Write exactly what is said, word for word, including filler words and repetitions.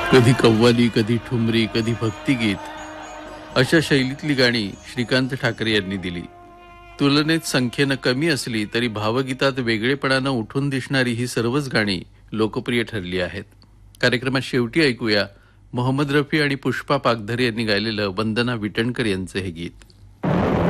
कधी कव्वाली, कधी ठुमरी, कधी भक्तिगीत अशा शैलीतली गाणी श्रीकांत ठाकरे यांनी दिली. तुलनेत संख्येनं कमी असली तरी भावगीतात वेगळेपणानं उठून दिसणारी ही सर्वच गाणी लोकप्रिय ठरली आहेत. कार्यक्रमात शेवटी ऐकूया मोहम्मद रफी आणि पुष्पा पागधरे यांनी गायलेलं वंदना विटणकर यांचं हे गीत.